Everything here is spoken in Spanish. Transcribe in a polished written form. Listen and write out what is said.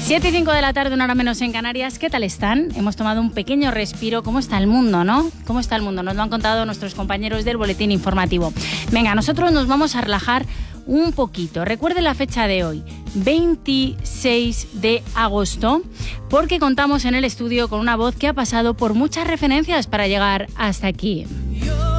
7 y 5 de la tarde, una hora menos en Canarias. ¿Qué tal están? Hemos tomado un pequeño respiro. ¿Cómo está el mundo, no? ¿Cómo está el mundo? Nos lo han contado nuestros compañeros del boletín informativo. Venga, nosotros nos vamos a relajar un poquito. Recuerde la fecha de hoy, 26 de agosto, porque contamos en el estudio con una voz que ha pasado por muchas referencias para llegar hasta aquí.